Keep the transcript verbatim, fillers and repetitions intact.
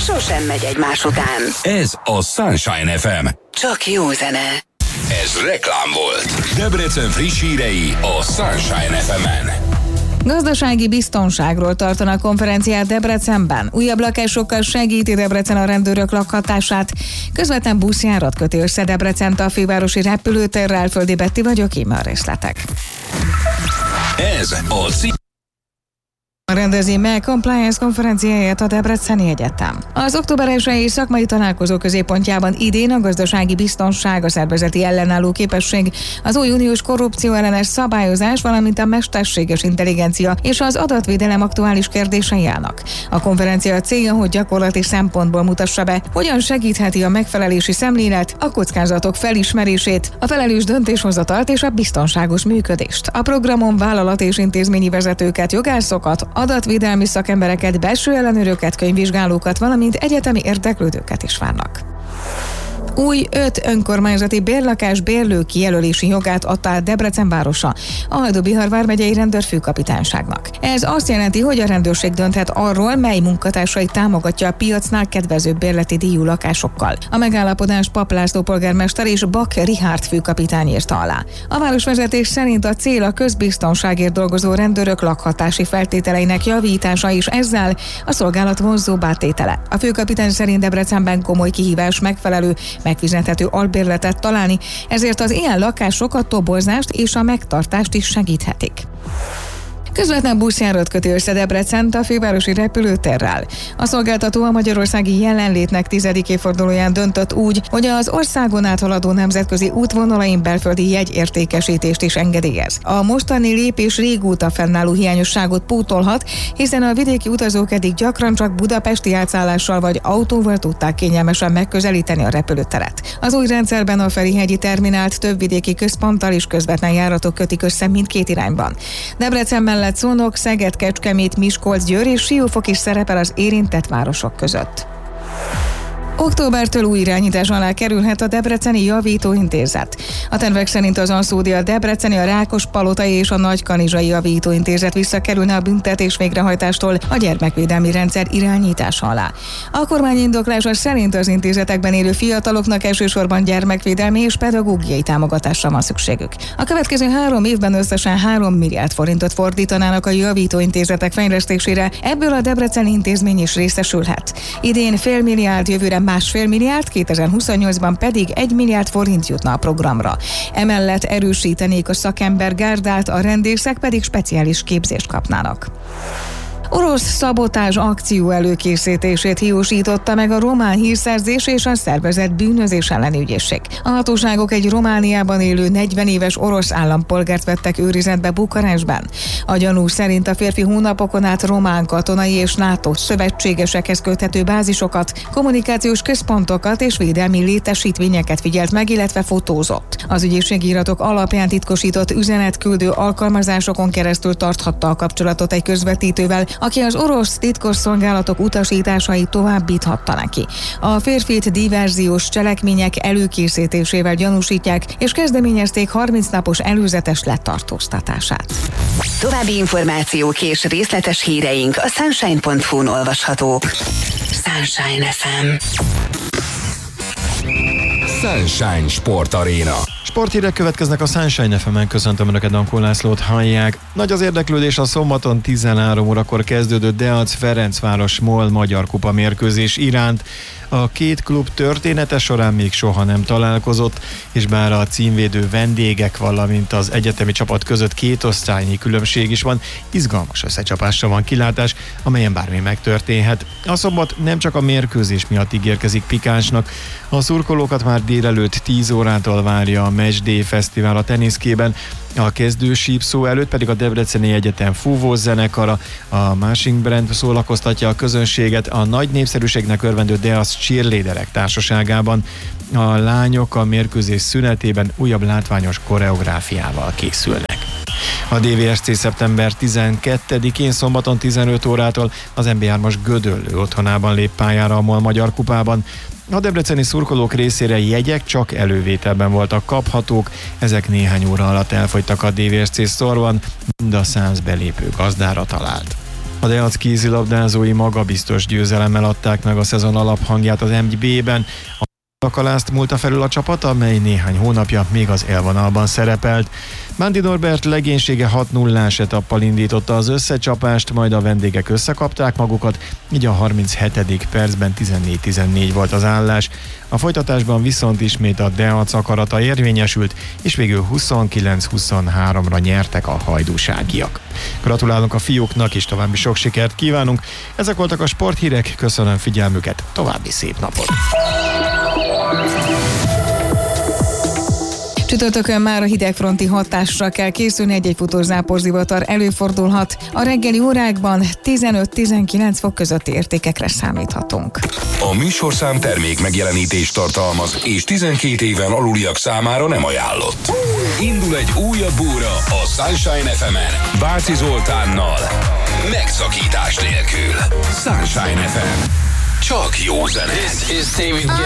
sosem megy egymás után. Ez a Sunshine ef em. Csak jó zene. Ez reklám volt. Debrecen friss hírei a Sunshine ef emen. Gazdasági biztonságról tartanak konferenciát Debrecenben. Újabb lakásokkal segíti Debrecen a rendőrök lakhatását. Közvetlen buszjárat köti össze Debrecent a fővárosi repülőtérrel. Földi Betti vagyok, íme a részletek. Ez a C- rendezi meg compliance konferenciáját a Debreceni Egyetem. Az október elsői szakmai találkozó középpontjában idén a gazdasági biztonság, a szervezeti ellenálló képesség, az új uniós korrupció ellenes szabályozás, valamint a mesterséges intelligencia és az adatvédelem aktuális kérdései állnak. A konferencia célja, hogy gyakorlati szempontból mutassa be, hogyan segítheti a megfelelési szemlélet a kockázatok felismerését, a felelős döntéshozatalt és a biztonságos működést. A programon vállalat és intézményi vezetőket, jogászokat, adatvédelmi szakembereket, belső ellenőröket, könyvvizsgálókat, valamint egyetemi érdeklődőket is várnak. Új öt önkormányzati bérlakás bérlő kijelölési jogát adta át Debrecen városa a Hajdú-Bihar vármegyei rendőrfőkapitányságnak. Ez azt jelenti, hogy a rendőrség dönthet arról, mely munkatársai támogatja a piacnál kedvezőbb bérleti díjú lakásokkal. A megállapodás Pap László polgármester és Bak Richárd főkapitány írta alá. A városvezetés szerint a cél a közbiztonságért dolgozó rendőrök lakhatási feltételeinek javítása és ezzel a szolgálat vonzóbbá tétele. A főkapitány szerint Debrecenben komoly kihívás megfelelő, megfizethető albérletet találni, ezért az ilyen lakások a toborzást és a megtartást is segíthetik. Közvetlen buszjárat köti össze Debrecent a fővárosi repülőtérrel. A szolgáltató a magyarországi jelenlétnek tizedik évfordulóján döntött úgy, hogy az országon áthaladó nemzetközi útvonalain belföldi jegyértékesítést is engedélyez. A mostani lépés régóta fennálló hiányosságot pótolhat, hiszen a vidéki utazók eddig gyakran csak budapesti átszállással vagy autóval tudták kényelmesen megközelíteni a repülőteret. Az új rendszerben a Ferihegyi terminált több vidéki központtal is közvetlen járatok kötik össze mindkét irányban. Debrecen mellett Szolnok, Szeged, Kecskemét, Miskolc, Győr és Siófok is szerepel az érintett városok között. Októbertől új irányítás alá kerülhet a Debreceni Javítóintézet. A tervek szerint az Anszódi, a Debreceni, a Rákospalotai és a Nagykanizsai Javítóintézet visszakerülne a büntetés végrehajtástól a gyermekvédelmi rendszer irányítása alá. A kormány indoklása szerint az intézetekben élő fiataloknak elsősorban gyermekvédelmi és pedagógiai támogatásra van szükségük. A következő három évben összesen három milliárd forintot fordítanának a javítóintézetek fejlesztésére, ebből a Debreceni intézmény is részesülhet. Idén fél milliárd, jövőre másfél milliárd, kétezer-huszonnyolcban pedig egy milliárd forint jutna a programra. Emellett erősítenék a szakembergárdát, a rendészek pedig speciális képzést kapnának. Orosz szabotázs akció előkészítését hiúsította meg a román hírszerzés és a szervezett bűnözés elleni ügyészség. A hatóságok egy Romániában élő negyven éves orosz állampolgárt vettek őrizetbe Bukarestben. A gyanú szerint a férfi hónapokon át román katonai és NATO szövetségesekhez köthető bázisokat, kommunikációs központokat és védelmi létesítményeket figyelt meg, illetve fotózott. Az ügyészségi iratok alapján titkosított üzenetküldő alkalmazásokon keresztül tarthatta a kapcsolatot egy közvetítővel, aki az orosz titkosszolgálatok utasításait továbbíthatta neki. A férfit diverziós cselekmények előkészítésével gyanúsítják, és kezdeményezték harminc napos előzetes letartóztatását. További információk és részletes híreink a sunshine pont hu-n olvashatók. Sunshine ef em. Sunshine Sport Arena. Sporthírek következnek a Sunshine ef emen, köszöntöm Önöket, Dankó Lászlót hallják. Nagy az érdeklődés a szombaton tizenhárom órakor kezdődött Deac Ferencváros MOL Magyar Kupa mérkőzés iránt. A két klub története során még soha nem találkozott, és bár a címvédő vendégek, valamint az egyetemi csapat között két osztálynyi különbség is van, izgalmas összecsapásra van kilátás, amelyen bármi megtörténhet. A szombat nem csak a mérkőzés miatt ígérkezik pikánsnak, a szurkolókat már délelőtt tíz órától várja a Matchday Fesztivál a teniszkében, a kezdő sípszó előtt pedig a Debreceni Egyetem fúvós zenekara, a Marching Band szórakoztatja a közönséget a nagy népszerűségnek örvendő Deac cheerleaderek társaságában. A lányok a mérkőzés szünetében újabb látványos koreográfiával készülnek. A dé vé es cé szeptember tizenkettedikén szombaton tizenöt órától az em bé hármas Gödöllő otthonában lép pályára a MOL Magyar Kupában. A debreceni szurkolók részére jegyek csak elővételben voltak kaphatók, ezek néhány óra alatt elfogytak a dé vé es cé sztorban, mind a számsz belépő gazdára talált. A Deac kézilabdázói magabiztos győzelemmel adták meg a szezon alaphangját az em bé-ben. A Kalászt múlta felül a csapat, amely néhány hónapja még az élvonalban szerepelt. Bánti Norbert legénysége hat nullás etappal indította az összecsapást, majd a vendégek összekapták magukat, így a harminchetedik percben tizennégy tizennégy volt az állás. A folytatásban viszont ismét a Deac akarata érvényesült, és végül huszonkilenc huszonháromra nyertek a hajdúságiak. Gratulálunk a fiúknak, és további sok sikert kívánunk. Ezek voltak a sporthírek, köszönöm figyelmüket, további szép napot! Csütörtökön már a hidegfronti hatásra kell készülni, egy-egy futózáporzivatar előfordulhat. A reggeli órákban tizenöt-tizenkilenc fok közötti értékekre számíthatunk. A műsorszám termék megjelenítést tartalmaz, és tizenkét éven aluliak számára nem ajánlott. Indul egy újabb óra a Sunshine ef emen, Bácsi Zoltánnal, megszakítás nélkül. Sunshine ef em. Csak jó zene. This is David Guetta.